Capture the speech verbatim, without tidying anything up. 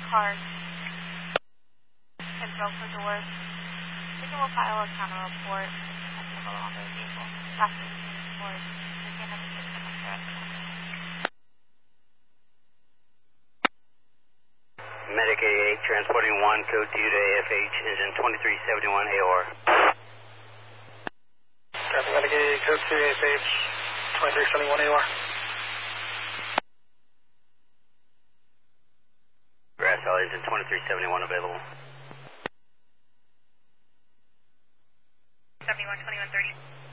cars can broke the doors. We can will file a counter report and take a longer vehicle. That's the report. We can't have a system up there at the moment. Medic eighty-eight, transporting one, code two to A F H, engine twenty-three seventy-one A O R. Copy, Medic eighty-eight, code two, A F H, twenty-three seventy-one A O R. Grass Valley, engine twenty-three seventy-one available. seventy-one, twenty-one thirty.